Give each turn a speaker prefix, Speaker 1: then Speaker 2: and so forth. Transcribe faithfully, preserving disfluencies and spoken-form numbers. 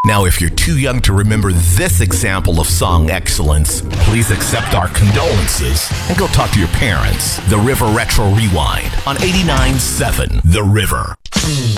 Speaker 1: Now, if you're too young to remember this example of song excellence, please accept our condolences and go talk to your parents. The River Retro Rewind on eighty-nine point seven The River.